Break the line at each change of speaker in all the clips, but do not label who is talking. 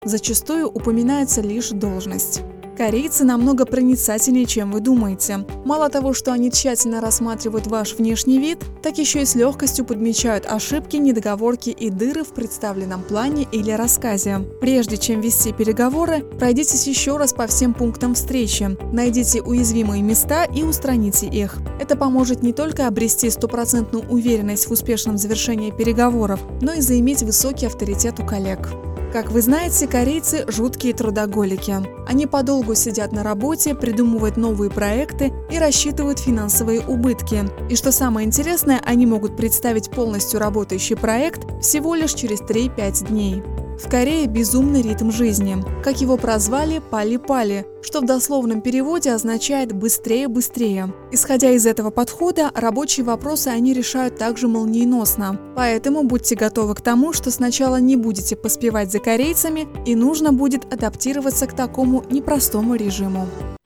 Зачастую упоминается лишь должность. Корейцы намного проницательнее, чем вы думаете. Мало того, что они тщательно рассматривают ваш внешний вид, так еще и с легкостью подмечают ошибки, недоговорки и дыры в представленном плане или рассказе. Прежде чем вести переговоры, пройдитесь еще раз по всем пунктам встречи, найдите уязвимые места и устраните их. Это поможет не только обрести стопроцентную уверенность в успешном завершении переговоров, но и заиметь высокий авторитет у коллег. Как вы знаете, корейцы – жуткие трудоголики. Они подолгу сидят на работе, придумывают новые проекты и рассчитывают финансовые убытки. И что самое интересное, они могут представить полностью работающий проект всего лишь через 3-5 дней. В Корее безумный ритм жизни. Как его прозвали, пали-пали, что в дословном переводе означает «быстрее-быстрее». Исходя из этого подхода, рабочие вопросы они решают также молниеносно. Поэтому будьте готовы к тому, что сначала не будете поспевать за корейцами и нужно будет адаптироваться к такому непростому режиму.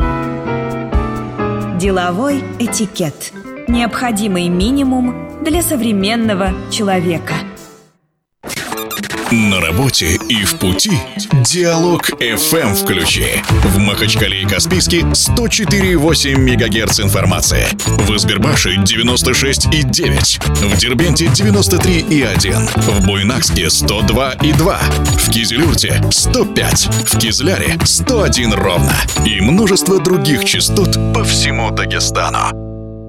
Деловой этикет. Необходимый минимум для современного человека.
На работе и в пути Диалог FM включи. В Махачкале и Каспийске 104,8 МГц информации. В Избербаше 96,9. В Дербенте 93,1. В Буйнакске 102,2. В Кизилюрте 105. В Кизляре 101 ровно. И множество других частот по всему Дагестану.